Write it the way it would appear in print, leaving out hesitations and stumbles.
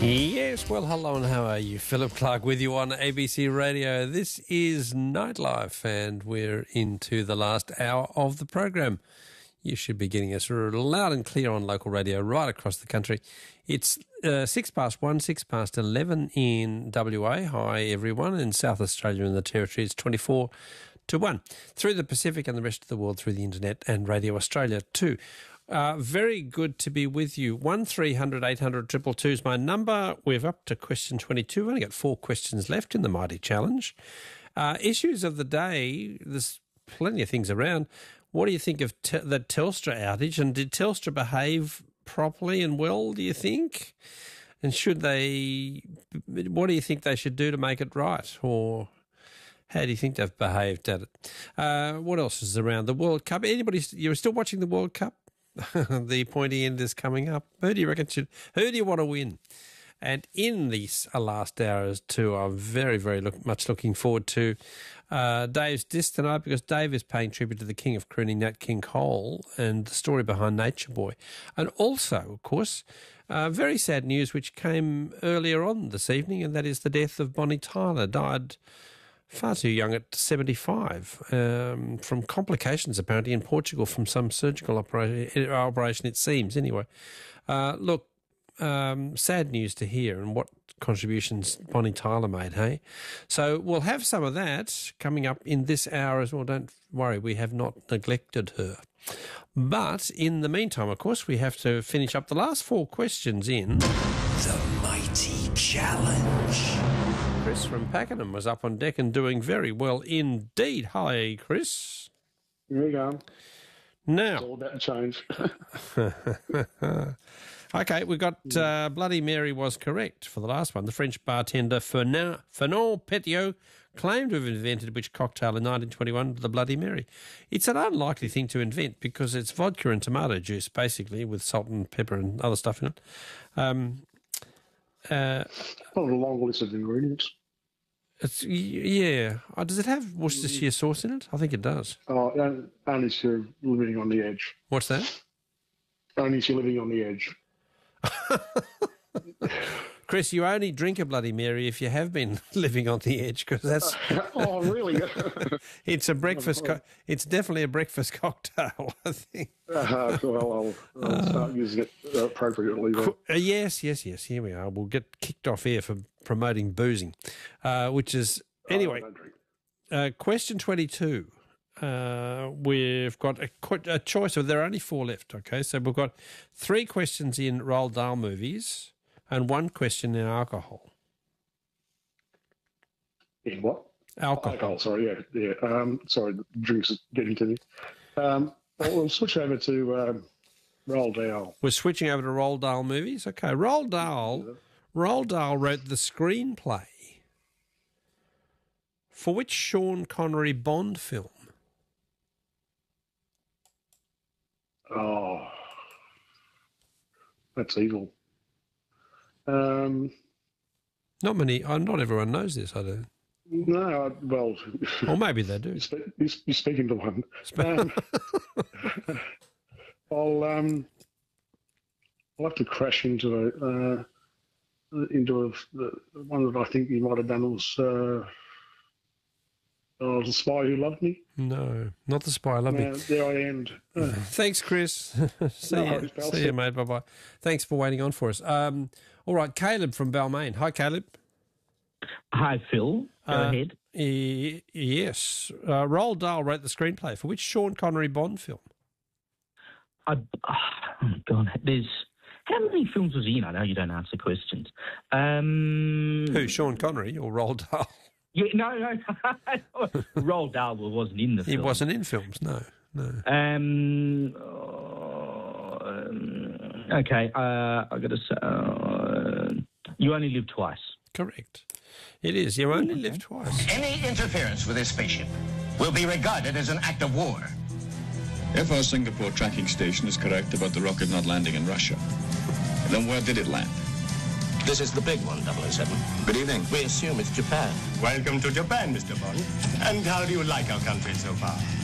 Yes, well, hello and how are you? Philip Clark with you on ABC Radio. This is Nightlife and we're into the last hour of the program. You should be getting us loud and clear on local radio right across the country. It's 6 past 1, 6 past 11 in WA. Hi, everyone. In South Australia and the Territory, it's 24 to 1. Through the Pacific and the rest of the world through the internet and Radio Australia too. Very good to be with you. 1300 800 222 is my number. We're up to question 22. We've only got 4 questions left in the Mighty Challenge. Issues of the day, there's plenty of things around. What do you think of the Telstra outage? And did Telstra behave properly and well, do you think? And what do you think they should do to make it right? Or how do you think they've behaved at it? What else is around? The World Cup. You're still watching the World Cup? The pointy end is coming up. Who do you want to win? And in these last hours too, I'm very, very much looking forward to Dave's Disc tonight, because Dave is paying tribute to the king of crooning, Nat King Cole, and the story behind Nature Boy. And also, of course, very sad news which came earlier on this evening, and that is the death of Bonnie Tyler. Died far too young at 75 from complications apparently in Portugal from some surgical operation, it seems. Anyway, look, sad news to hear, and what contributions Bonnie Tyler made, hey? So we'll have some of that coming up in this hour as well. Don't worry, we have not neglected her. But in the meantime, of course, we have to finish up the last 4 questions in the Mighty Challenge. Chris from Pakenham was up on deck and doing very well indeed. Hi, Chris. Here we go. Now, it's all about change. Okay, we got Bloody Mary was correct for the last one. The French bartender Fernand Petiot claimed to have invented which cocktail in 1921, the Bloody Mary. It's an unlikely thing to invent because it's vodka and tomato juice, basically, with salt and pepper and other stuff in it. Not a long list of ingredients. Yeah. Does it have Worcestershire sauce in it? I think it does. Oh, only if you're living on the edge. What's that? Only if you're living on the edge. Chris, you only drink a Bloody Mary if you have been living on the edge, because that's... Oh, really? It's a breakfast... It's definitely a breakfast cocktail, I think. Well, I'll start using it appropriately. Yes. Here we are. We'll get kicked off air for promoting boozing, which is... Anyway, question 22. We've got a choice of... There are only 4 left, okay? So we've got 3 questions in Roald Dahl movies and 1 question in alcohol. In what? Alcohol. Sorry, yeah. Sorry, the drinks are getting to me. We'll switch over to Roald Dahl. We're switching over to Roald Dahl movies? Okay. Roald Dahl wrote the screenplay for which Sean Connery Bond film? Oh, that's evil. Not everyone knows this, I don't. No, well... Or maybe they do. You're speaking to one. I'll have to crash into the one that I think you might have done was The Spy Who Loved Me. No, not The Spy Who Loved Me. There I end. Thanks, Chris. See you, mate. Bye-bye. Thanks for waiting on for us. All right, Caleb from Balmain. Hi, Caleb. Hi, Phil. Go ahead. Yes. Roald Dahl wrote the screenplay for which Sean Connery Bond film? Oh, God. How many films was he in? I know you don't answer questions. Who, Sean Connery or Roald Dahl? Yeah, no. Roald Dahl wasn't in the film. He wasn't in films, no. Okay, I got to say, You Only Live Twice. Correct. It is. You only live twice. Any interference with this spaceship will be regarded as an act of war. If our Singapore tracking station is correct about the rocket not landing in Russia, then where did it land? This is the big one, 007. Good evening. We assume it's Japan. Welcome to Japan, Mr. Bond. And how do you like our country so far?